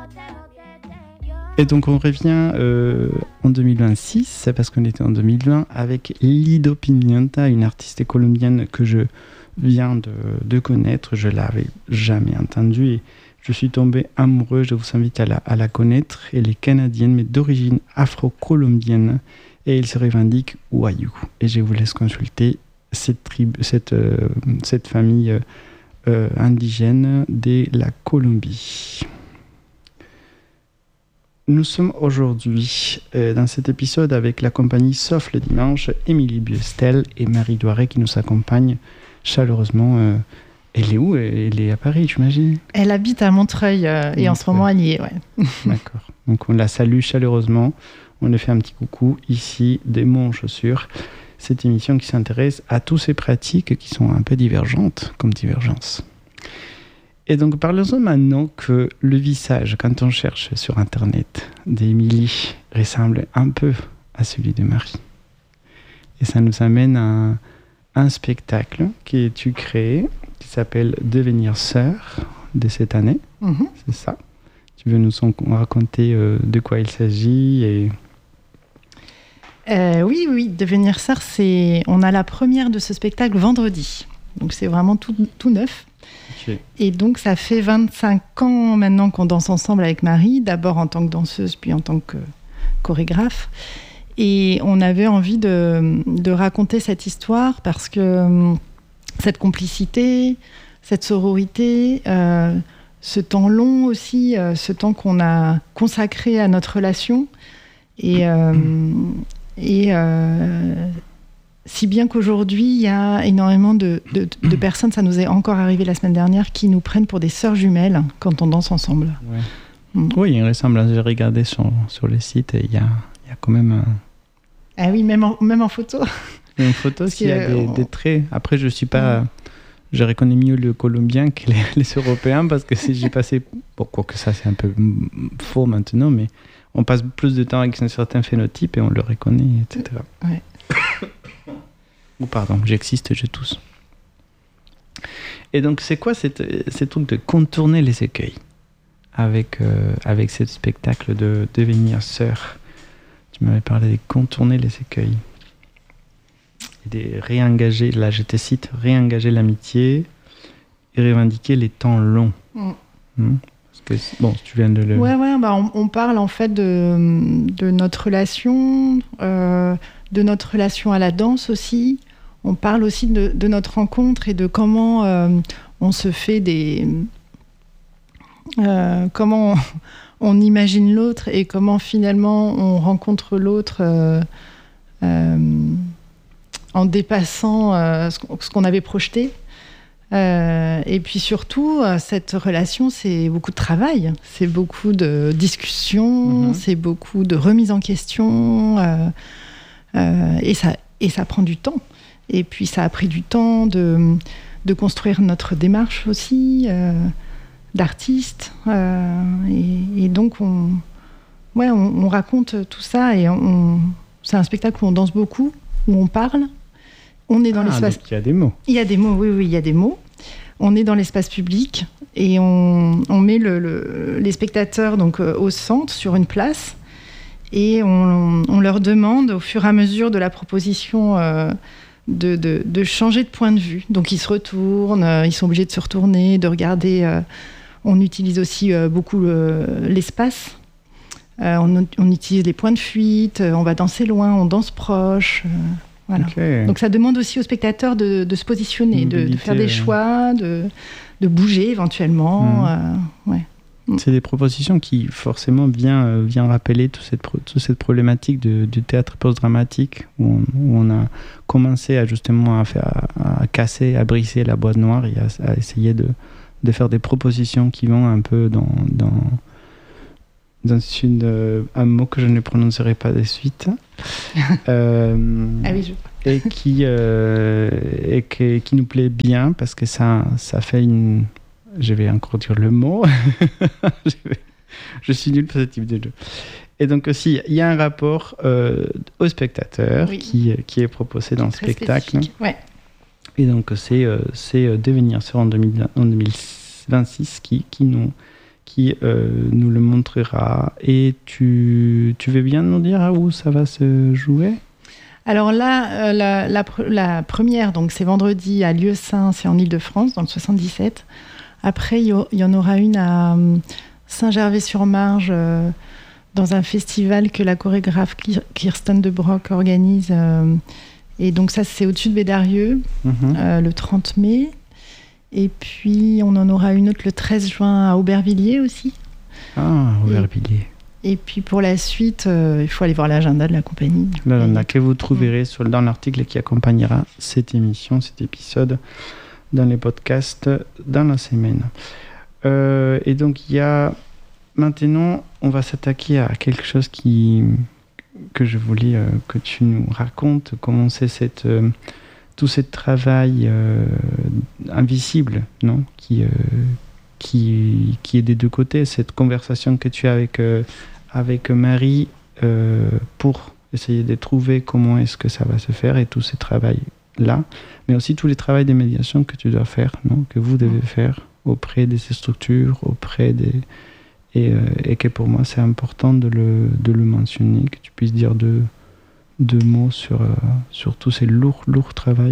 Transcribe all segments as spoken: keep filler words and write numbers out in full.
Et donc on revient euh, en deux mille vingt-six, c'est parce qu'on était en deux mille vingt, avec Lido Pimienta, une artiste colombienne que je viens de, de connaître. Je ne l'avais jamais entendue et je suis tombé amoureux. Je vous invite à la, à la connaître. Elle est canadienne, mais d'origine afro-colombienne, et elle se revendique Wayuu. Et je vous laisse consulter cette, tribu, cette, euh, cette famille euh, indigène de la Colombie. Nous sommes aujourd'hui euh, dans cet épisode avec la compagnie Sauf le Dimanche, Émilie Biestel et Marie Douaré qui nous accompagnent chaleureusement. Euh, elle est où ? Elle est à Paris, j'imagine ? Elle habite à Montreuil euh, et en ce moment elle y est, ouais. D'accord. Donc on la salue chaleureusement. On lui fait un petit coucou ici, des mots en chaussures. Cette émission qui s'intéresse à toutes ces pratiques qui sont un peu divergentes, comme Divergence. Et donc, parlons-en maintenant que le visage, quand on cherche sur Internet, d'Émilie ressemble un peu à celui de Marie. Et ça nous amène à un spectacle que tu crées, qui s'appelle Devenir sœur, de cette année. Mm-hmm. C'est ça. Tu veux nous raconter euh, de quoi il s'agit et... euh, Oui, oui. Devenir sœur, c'est... on a la première de ce spectacle vendredi. Donc, c'est vraiment tout, tout neuf. Okay. Et donc, ça fait vingt-cinq ans maintenant qu'on danse ensemble avec Marie, d'abord en tant que danseuse, puis en tant que chorégraphe. Et on avait envie de, de raconter cette histoire parce que cette complicité, cette sororité, euh, ce temps long aussi, euh, ce temps qu'on a consacré à notre relation. Et, euh, et euh, si bien qu'aujourd'hui, il y a énormément de, de, de personnes, ça nous est encore arrivé la semaine dernière, qui nous prennent pour des sœurs jumelles quand on danse ensemble. Ouais. Mm. Oui, il y a une ressemblance. J'ai regardé sur, sur le site et il y a, il y a quand même... Un... Ah oui, même en, même en photo. Une photo, il y a des, on... des traits. Après, je suis pas... Mm. Je reconnais mieux le Colombien que les, les Européens parce que si j'ai passé... Bon, quoi que ça, c'est un peu faux maintenant, mais on passe plus de temps avec un certain phénotype et on le reconnaît, et cetera. Ouais. Oh, pardon, j'existe, je tousse. Et donc, c'est quoi cette, ce truc de contourner les écueils avec, euh, avec ce spectacle de Devenir sœur ? Tu m'avais parlé de contourner les écueils. Et de réengager, là je te cite, réengager l'amitié et revendiquer les temps longs. Mm. Mmh. Parce que, bon, tu viens de le... Ouais, ouais, bah on, on parle en fait de, de notre relation, euh, de notre relation à la danse aussi. On parle aussi de, de notre rencontre et de comment euh, on se fait des... Euh, comment on, on imagine l'autre et comment finalement on rencontre l'autre euh, euh, en dépassant euh, ce, ce qu'on avait projeté. Euh, et puis surtout, cette relation, c'est beaucoup de travail, c'est beaucoup de discussions, mmh. c'est beaucoup de remise en question, euh, euh, et, ça, et ça prend du temps. Et puis ça a pris du temps de, de construire notre démarche aussi, euh, d'artiste. Euh, et, et donc, on, ouais, on, on raconte tout ça, et on, c'est un spectacle où on danse beaucoup, où on parle. On est dans ah, l'espace. Donc il y a des mots. Il y a des mots, oui, oui, il y a des mots. On est dans l'espace public et on, on met le, le, les spectateurs donc, euh, au centre, sur une place, et on, on leur demande, au fur et à mesure de la proposition, euh, de, de, de changer de point de vue. Donc ils se retournent, euh, ils sont obligés de se retourner, de regarder. Euh, on utilise aussi euh, beaucoup le, l'espace. Euh, on, on utilise les points de fuite, on va danser loin, on danse proche. Euh, Voilà. Okay. Donc ça demande aussi aux spectateurs de, de se positionner, de, de faire des ouais. choix, de, de bouger éventuellement. Mmh. Euh, ouais. C'est des propositions qui forcément viennent euh, vient rappeler toute cette, pro, toute cette problématique de, du théâtre post-dramatique où on, où on a commencé à justement à, faire, à, à casser, à briser la boîte noire et à, à essayer de, de faire des propositions qui vont un peu dans... dans dans une, euh, un mot que je ne prononcerai pas de suite, euh, ah oui, je... et, qui, euh, et que, qui nous plaît bien parce que ça, ça fait une... Je vais encore dire le mot. je, vais... je suis nul pour ce type de jeu. Et donc aussi, il y a un rapport euh, au spectateur oui. qui, qui est proposé dans le spectacle. Ouais. Et donc c'est, euh, c'est Devenir sœur en, deux mille vingt-six qui, qui nous... qui euh, nous le montrera. Et tu, tu veux bien nous dire où ça va se jouer ? Alors là, euh, la, la, la première, donc c'est vendredi à Lieu-Saint, c'est en Île-de-France, dans le soixante-dix-sept. Après, il y, y en aura une à Saint-Gervais-sur-Marge, euh, dans un festival que la chorégraphe Kirsten de Broek organise. Euh, et donc ça, c'est au-dessus de Bédarieux, mmh. euh, le trente mai. Et puis, on en aura une autre le treize juin à Aubervilliers aussi. Ah, Aubervilliers. Et, et puis, pour la suite, euh, il faut aller voir l'agenda de la compagnie. L'agenda que vous trouverez mmh. sur, dans l'article qui accompagnera cette émission, cet épisode, dans les podcasts dans la semaine. Euh, et donc, il y a... Maintenant, on va s'attaquer à quelque chose qui, que je voulais euh, que tu nous racontes. Comment c'est cette... Euh, tout ce travail euh, invisible, non, qui, euh, qui, qui est des deux côtés, cette conversation que tu as avec, euh, avec Marie euh, pour essayer de trouver comment est-ce que ça va se faire et tout ce travail-là, mais aussi tous les travaux de médiation que tu dois faire, non, que vous devez faire auprès de ces structures, auprès des... Et, euh, et que pour moi, c'est important de le, de le mentionner, que tu puisses dire deux... deux mots sur, euh, sur tous ces lourds, lourds travaux.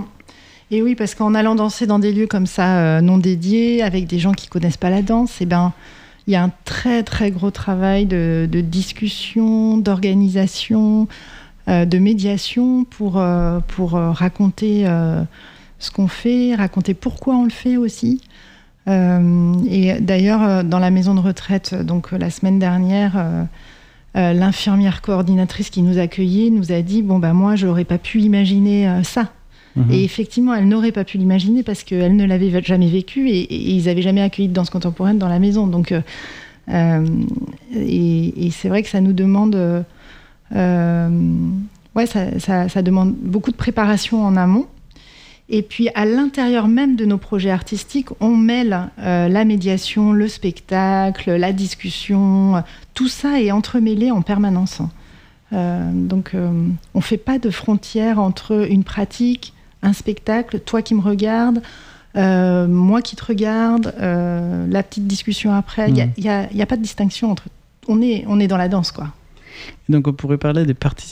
Et oui, parce qu'en allant danser dans des lieux comme ça, euh, non dédiés, avec des gens qui ne connaissent pas la danse, eh ben, il y a un très, très gros travail de, de discussion, d'organisation, euh, de médiation pour, euh, pour euh, raconter euh, ce qu'on fait, raconter pourquoi on le fait aussi. Euh, et d'ailleurs, euh, dans la maison de retraite, donc euh, la semaine dernière... Euh, Euh, l'infirmière coordinatrice qui nous accueillait nous a dit bon bah moi je n'aurais pas pu imaginer euh, ça. Mmh. Et effectivement elle n'aurait pas pu l'imaginer parce qu'elle ne l'avait jamais vécu et, et ils n'avaient jamais accueilli de danse contemporaine dans la maison. Donc euh, euh, et, et c'est vrai que ça nous demande euh, euh, ouais ça, ça, ça demande beaucoup de préparation en amont. Et puis, à l'intérieur même de nos projets artistiques, on mêle euh, la médiation, le spectacle, la discussion. Euh, tout ça est entremêlé en permanence. Euh, donc, euh, on ne fait pas de frontière entre une pratique, un spectacle, toi qui me regardes, euh, moi qui te regarde, euh, la petite discussion après. Il n'y a, a, a pas de distinction entre... On est, on est dans la danse, quoi. Donc, on pourrait parler de participation ?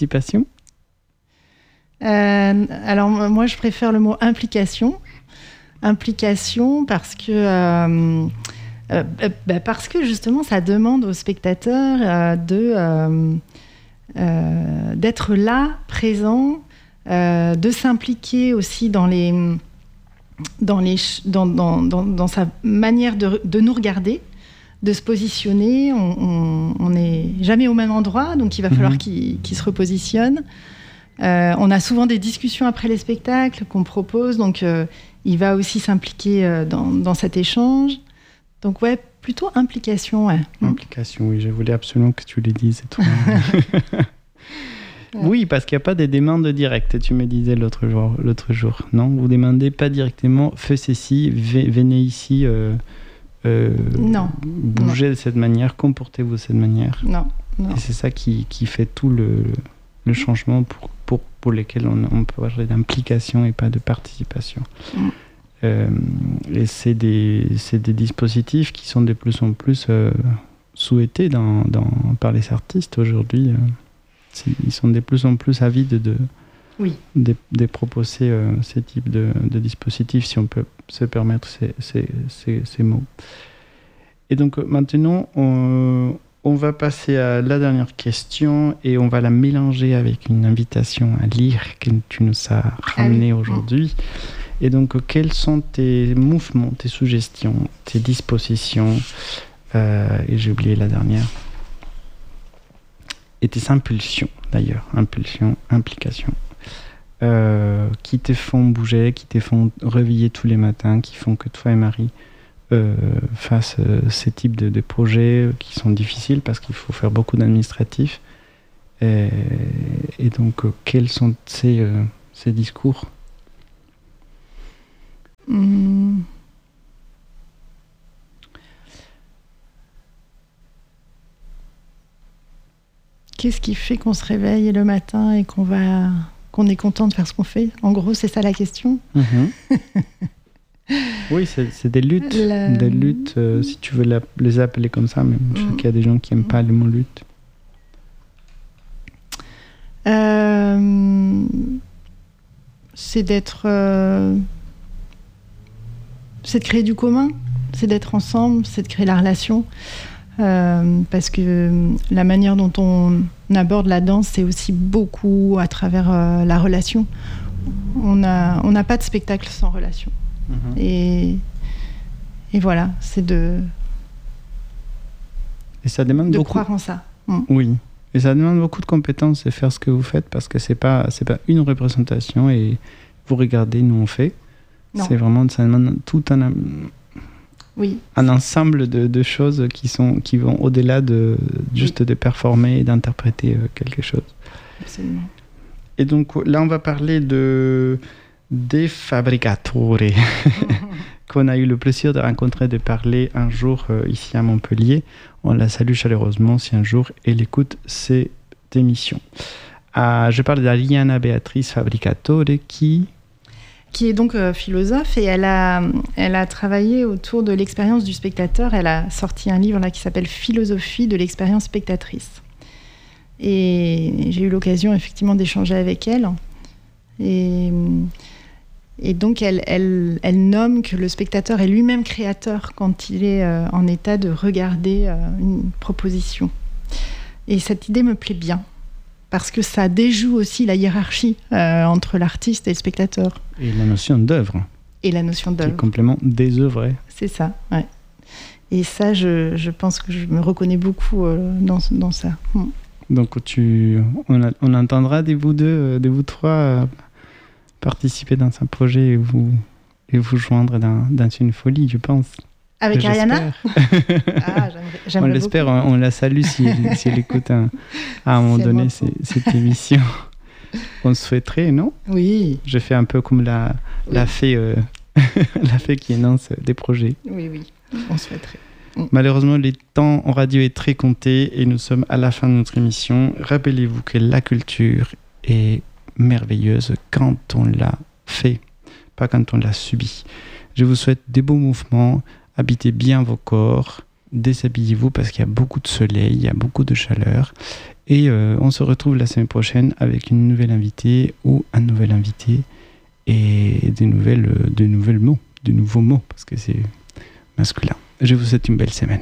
Euh, alors moi je préfère le mot implication implication parce que euh, euh, bah parce que justement ça demande aux spectateurs euh, de euh, euh, d'être là présent, euh, de s'impliquer aussi dans les dans les dans dans dans, dans sa manière de, de nous regarder, de se positionner. On n'est jamais au même endroit, donc il va falloir mmh. qu'il, qu'il se repositionne. Euh, on a souvent des discussions après les spectacles qu'on propose, donc euh, il va aussi s'impliquer euh, dans, dans cet échange. Donc ouais, plutôt implication. Ouais. Implication, oui, je voulais absolument que tu le dises. Toi. Oui, parce qu'il n'y a pas de demande directe, tu me disais l'autre jour. L'autre jour, non ? Vous ne demandez pas directement, fais ceci, venez ici, euh, euh, non. bougez non. de cette manière, comportez-vous de cette manière. Non. non. Et c'est ça qui, qui fait tout le... le changement pour, pour, pour lesquels on, on peut parler d'implication et pas de participation. Mm. Euh, et c'est des, c'est des dispositifs qui sont de plus en plus euh, souhaités dans, dans, par les artistes aujourd'hui. Euh, ils sont de plus en plus avides de, oui. de, de proposer euh, ce type de, de dispositifs, si on peut se permettre ces, ces, ces, ces mots. Et donc maintenant, on... On va passer à la dernière question et on va la mélanger avec une invitation à lire que tu nous as ramené ah oui. aujourd'hui. Et donc, quels sont tes mouvements, tes suggestions, tes dispositions euh, et j'ai oublié la dernière. Et tes impulsions, d'ailleurs. Impulsions, implications. Euh, qui te font bouger, qui te font réveiller tous les matins, qui font que toi et Marie... Euh, face à euh, ces types de, de projets qui sont difficiles parce qu'il faut faire beaucoup d'administratifs. Et, et donc, euh, quels sont ces, euh, ces discours ? mmh. Qu'est-ce qui fait qu'on se réveille le matin et qu'on, va, qu'on est content de faire ce qu'on fait ? En gros, c'est ça la question. Mmh. Oui, c'est, c'est des luttes, la... des luttes euh, si tu veux la, les appeler comme ça, mais je sais qu'il y a des gens qui n'aiment pas le mot lutte. Euh, c'est d'être... Euh, c'est de créer du commun, c'est d'être ensemble, c'est de créer la relation. Euh, parce que la manière dont on aborde la danse, c'est aussi beaucoup à travers euh, la relation. On n'a on n'a pas de spectacle sans relation. Mmh. Et, et voilà, c'est de, et ça demande de beaucoup... croire en ça. Mmh. Oui, et ça demande beaucoup de compétences de faire ce que vous faites, parce que c'est pas, c'est pas une représentation et vous regardez, nous on fait. Non. C'est vraiment, ça demande tout un... Oui. Un ensemble de, de choses qui, sont, qui vont au-delà de juste oui. de performer et d'interpréter quelque chose. Absolument. Et donc là, on va parler de des Fabricatore qu'on a eu le plaisir de rencontrer, de parler un jour euh, ici à Montpellier. On la salue chaleureusement si un jour elle écoute cette émission. Euh, je parle d'Ariana Beatriz Fabricatore qui... qui est donc euh, philosophe, et elle a, elle a travaillé autour de l'expérience du spectateur. Elle a sorti un livre là, qui s'appelle « Philosophie de l'expérience spectatrice ». Et j'ai eu l'occasion effectivement d'échanger avec elle. Et, et donc elle, elle, elle nomme que le spectateur est lui-même créateur quand il est euh, en état de regarder euh, une proposition. Et cette idée me plaît bien, parce que ça déjoue aussi la hiérarchie euh, entre l'artiste et le spectateur. Et la notion d'œuvre. Et la notion d'œuvre. Qui est complètement désœuvrée. C'est ça, ouais. Et ça, je, je pense que je me reconnais beaucoup euh, dans, dans ça. Mm. Donc tu, on, a, on entendra des vous deux, des vous trois euh, participer dans un projet et vous, et vous joindre dans, dans une folie, je pense. Avec Ariana. Ah, j'aimerais, j'aimerais on l'espère, on, on la salue si, si elle écoute un, à un moment si donné c- cette émission. On souhaiterait, non ? Oui. Je fais un peu comme la, oui. la, fée, euh, la fée qui énonce des projets. Oui, oui, on souhaiterait. Malheureusement, le temps en radio est très compté et nous sommes à la fin de notre émission. Rappelez-vous que la culture est merveilleuse quand on l'a fait, pas quand on l'a subi. Je vous souhaite des beaux mouvements, habitez bien vos corps, déshabillez-vous parce qu'il y a beaucoup de soleil, il y a beaucoup de chaleur. Et euh, on se retrouve la semaine prochaine avec une nouvelle invitée ou un nouvel invité et des, nouvelles, des nouvelles mots, de nouveaux mots parce que c'est masculin. Je vous souhaite une belle semaine.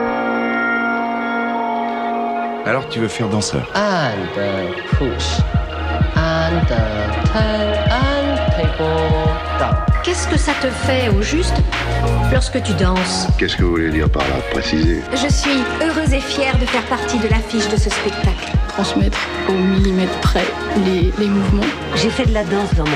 Alors tu veux faire danseur? And uh, push. And uh, turn and people down. Qu'est-ce que ça te fait au juste lorsque tu danses? Qu'est-ce que vous voulez dire par là? Préciser. Je suis heureuse et fière de faire partie de l'affiche de ce spectacle. Transmettre au millimètre près les, les mouvements. J'ai fait de la danse dans mon